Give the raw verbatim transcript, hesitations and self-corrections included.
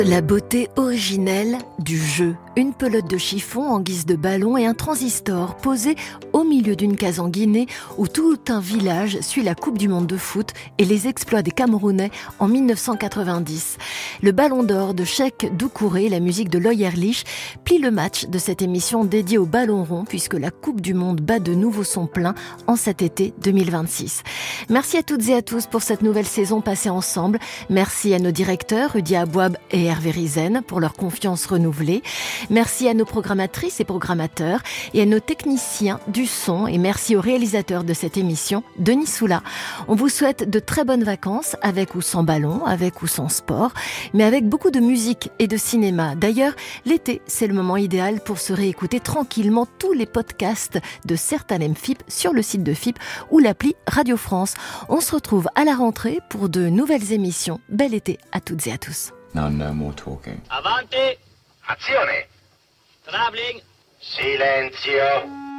La beauté originelle du jeu. Une pelote de chiffon en guise de ballon et un transistor posé au milieu d'une case en Guinée où tout un village suit la Coupe du Monde de foot et les exploits des Camerounais en dix-neuf cent quatre-vingt-dix. Le ballon d'or de Cheikh Doucouré, la musique de Loy Ehrlich, plie le match de cette émission dédiée au ballon rond puisque la Coupe du Monde bat de nouveau son plein en cet été deux mille vingt-six. Merci à toutes et à tous pour cette nouvelle saison passée ensemble. Merci à nos directeurs, Rudy Abouab et Hervé Rizen, pour leur confiance renouvelée. Merci à nos programmatrices et programmateurs et à nos techniciens du son et merci aux réalisateurs de cette émission, Denis Soula. On vous souhaite de très bonnes vacances avec ou sans ballon, avec ou sans sport, mais avec beaucoup de musique et de cinéma. D'ailleurs, l'été, c'est le moment idéal pour se réécouter tranquillement tous les podcasts de Certains M F I P sur le site de F I P ou l'appli Radio France. On se retrouve à la rentrée pour de nouvelles émissions. Bel été à toutes et à tous. Now no more talking. Avanti! Azione! Traveling! Silenzio!